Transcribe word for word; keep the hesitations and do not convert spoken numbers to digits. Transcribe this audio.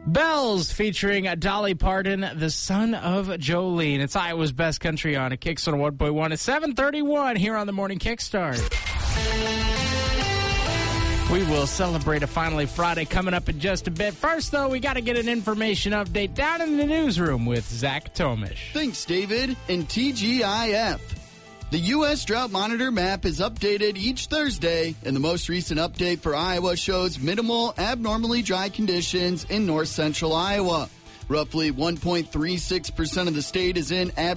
Bells featuring Dolly Parton, the son of Jolene. It's Iowa's Best Country on a Kickstart one point one. It's seven thirty-one here on the Morning Kickstart. We will celebrate a Finally Friday coming up in just a bit. First, though, we got to get an information update down in the newsroom with Zach Tomish. Thanks, David. And T G I F. The U S Drought Monitor map is updated each Thursday, and the most recent update for Iowa shows minimal, abnormally dry conditions in north central Iowa. Roughly one point three six percent of the state is in ab-